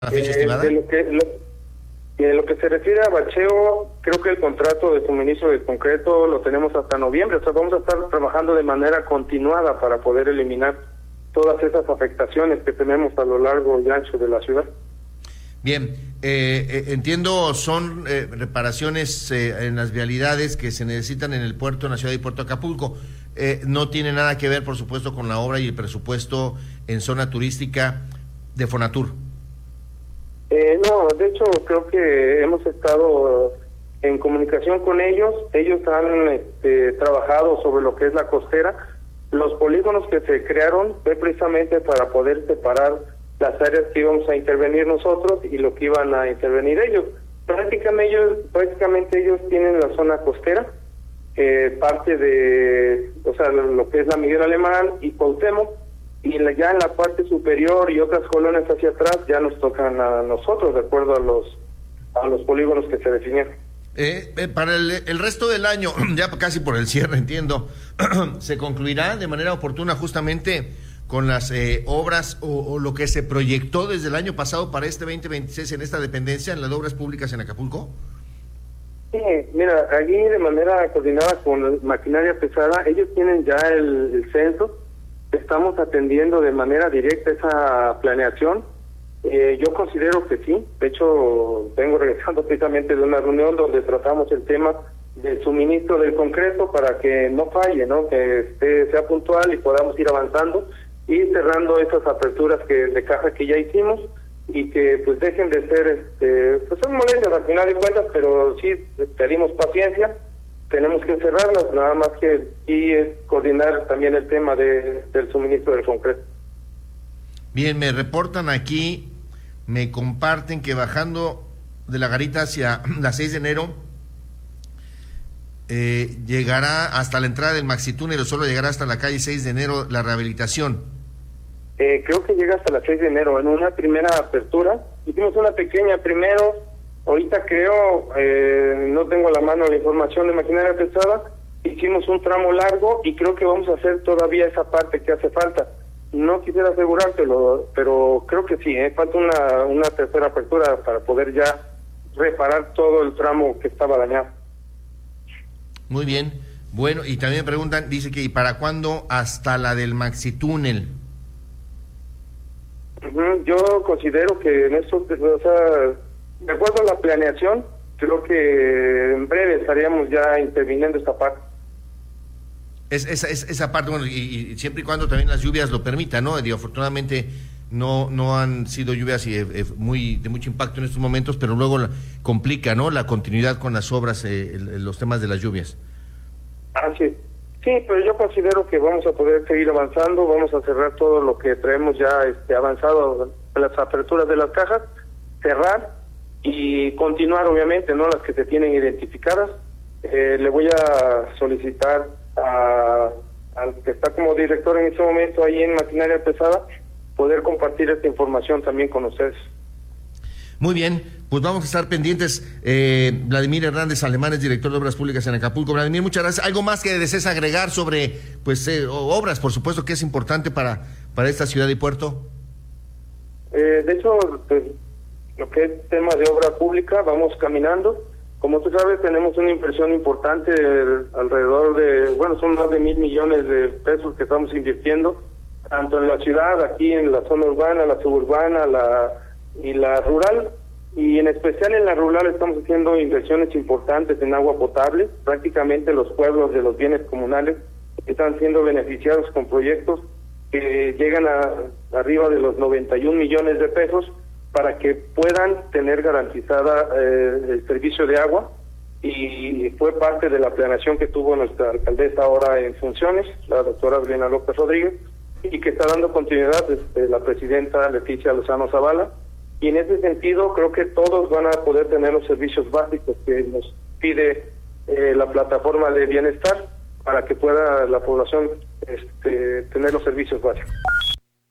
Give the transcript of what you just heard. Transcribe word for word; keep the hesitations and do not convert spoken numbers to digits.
¿La fecha Eh, estimada? de lo que lo, de lo que se refiere a bacheo, creo que el contrato de suministro de concreto lo tenemos hasta noviembre, o sea, vamos a estar trabajando de manera continuada para poder eliminar todas esas afectaciones que tenemos a lo largo y ancho de la ciudad. Bien, eh, eh, entiendo, son eh, reparaciones eh, en las vialidades que se necesitan en el puerto, en la ciudad de Puerto Acapulco. Eh, no tiene nada que ver, por supuesto, con la obra y el presupuesto en zona turística de Fonatur. Eh, no, de hecho creo que hemos estado en comunicación con ellos, ellos han este, trabajado sobre lo que es la costera. Los polígonos que se crearon fue precisamente para poder separar las áreas que íbamos a intervenir nosotros y lo que iban a intervenir ellos. Prácticamente ellos, prácticamente ellos tienen la zona costera, eh, parte de, o sea, lo que es la Miguel Alemán y Cuauhtémoc, y la, ya en la parte superior y otras colonias hacia atrás ya nos tocan a nosotros, de acuerdo a los a los polígonos que se definieron. Eh, eh, para el, el resto del año, ya casi por el cierre, entiendo, ¿se concluirá de manera oportuna justamente con las eh, obras o, o lo que se proyectó desde el año pasado para este veinte veintiséis en esta dependencia, en las obras públicas en Acapulco? Sí, mira, allí de manera coordinada con maquinaria pesada, ellos tienen ya el, el censo, estamos atendiendo de manera directa esa planeación. Eh, yo considero que sí, de hecho vengo regresando precisamente de una reunión donde tratamos el tema del suministro del concreto para que no falle, ¿no? Que esté, sea puntual y podamos ir avanzando y cerrando esas aperturas que de caja que ya hicimos y que pues dejen de ser, este, pues son molestias al final de cuentas, pero sí pedimos paciencia, tenemos que cerrarlas, nada más que y es coordinar también el tema de, del suministro del concreto. Bien, me reportan aquí, me comparten que bajando de la garita hacia la seis de enero eh, llegará hasta la entrada del Maxitúnel o solo llegará hasta la calle seis de enero la rehabilitación. Eh, creo que llega hasta la seis de enero, en una primera apertura, hicimos una pequeña primero, ahorita creo, eh, no tengo a la mano la información de maquinaria pesada, hicimos un tramo largo y creo que vamos a hacer todavía esa parte que hace falta. No quisiera asegurártelo, pero creo que sí, ¿eh? Falta una, una tercera apertura para poder ya reparar todo el tramo que estaba dañado. Muy bien, bueno, y también me preguntan, dice que ¿y para cuándo hasta la del Maxitúnel? Uh-huh. Yo considero que en esto, o sea, de acuerdo a la planeación, creo que en breve estaríamos ya interviniendo esta parte. Es, esa, es, esa parte, bueno, y, y siempre y cuando también las lluvias lo permitan, ¿no? Digo, afortunadamente no no han sido lluvias y, eh, muy de mucho impacto en estos momentos, pero luego la, complica, ¿no? La continuidad con las obras, eh, el, los temas de las lluvias. Ah, sí. Sí, pero yo considero que vamos a poder seguir avanzando, vamos a cerrar todo lo que traemos ya este, avanzado, las aperturas de las cajas, cerrar y continuar, obviamente, ¿no? Las que se tienen identificadas. Eh, le voy a solicitar a, al que está como director en este momento ahí en maquinaria pesada, poder compartir esta información también con ustedes. Muy bien, pues vamos a estar pendientes. eh, Vladimir Hernández Alemán es director de Obras Públicas en Acapulco. Vladimir, muchas gracias. ¿Algo más que desees agregar sobre pues eh, obras, por supuesto, que es importante para, para esta ciudad y puerto? Eh, de hecho, pues, lo que es tema de obra pública, vamos caminando. Como tú sabes, tenemos una inversión importante, eh, alrededor de, bueno, son más de mil millones de pesos que estamos invirtiendo, tanto en la ciudad, aquí en la zona urbana, la suburbana, la y la rural, y en especial en la rural estamos haciendo inversiones importantes en agua potable. Prácticamente los pueblos de los bienes comunales están siendo beneficiados con proyectos que llegan a arriba de los noventa y un millones de pesos para que puedan tener garantizada eh, el servicio de agua, y fue parte de la planeación que tuvo nuestra alcaldesa ahora en funciones, la doctora Adriana López Rodríguez, y que está dando continuidad desde la presidenta Leticia Lozano Zavala. Y en ese sentido creo que todos van a poder tener los servicios básicos que nos pide eh, la plataforma de bienestar para que pueda la población este, tener los servicios básicos.